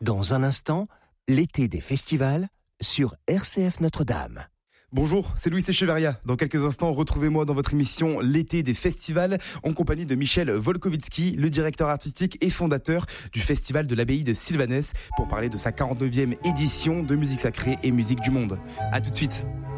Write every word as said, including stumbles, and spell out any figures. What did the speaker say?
Dans un instant, l'été des festivals sur R C F Notre-Dame. Bonjour, c'est Louis Echeverria. Dans quelques instants, retrouvez-moi dans votre émission L'été des festivals en compagnie de Michel Volkovitsky, le directeur artistique et fondateur du festival de l'abbaye de Sylvanès pour parler de sa quarante-neuvième édition de musique sacrée et musique du monde. À tout de suite.